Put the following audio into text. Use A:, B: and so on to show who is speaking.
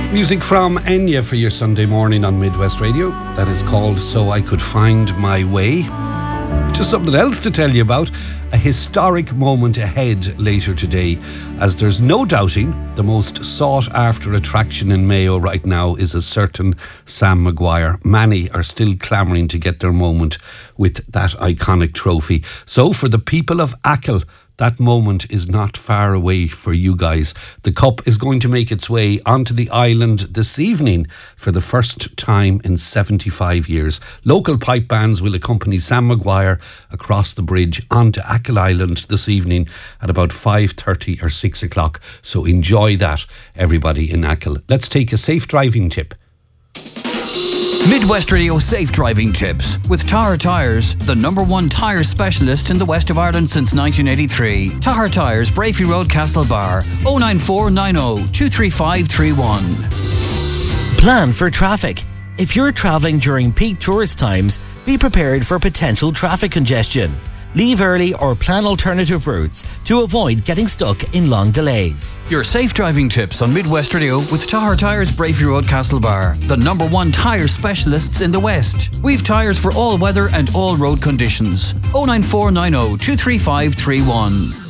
A: Music from Enya for your Sunday morning on Midwest Radio. That is called So I Could Find My Way. Just something else to tell you about. A historic moment ahead later today, as there's no doubting the most sought after attraction in Mayo right now is a certain Sam Maguire. Many are still clamouring to get their moment with that iconic trophy. So for the people of Achill, that moment is not far away for you guys. The cup is going to make its way onto the island this evening for the first time in 75 years. Local pipe bands will accompany Sam Maguire across the bridge onto Achill Island this evening at about 5:30 or 6 o'clock. So enjoy that, everybody in Achill. Let's take a safe driving tip.
B: Midwest Radio Safe Driving Tips with Tahar Tyres, the #1 tyre specialist in the west of Ireland since 1983. Tahar Tyres, Brafey Road, Castlebar, 09490 23531.
C: Plan for traffic. If you're travelling during peak tourist times, be prepared for potential traffic congestion. Leave early or plan alternative routes to avoid getting stuck in long delays.
B: Your safe driving tips on Midwest Radio with Tahar Tyres, Brafey Road, Castlebar, the #1 tyre specialists in the West. We've tyres for all weather and all road conditions. 09490 23531.